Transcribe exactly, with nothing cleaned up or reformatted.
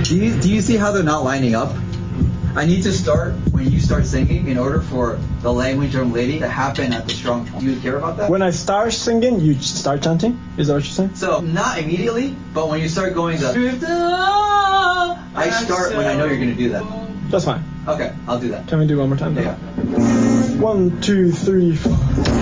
Do you do you see how they're not lining up? I need to start when you start singing in order for the language drum lady to happen at the strong tone. You care about that? When I start singing, you start chanting? Is that what you're saying? So, not immediately, but when you start going the... I start when I know you're going to do that. That's fine. Okay, I'll do that. Can we do one more time? Yeah. One, two, three, four.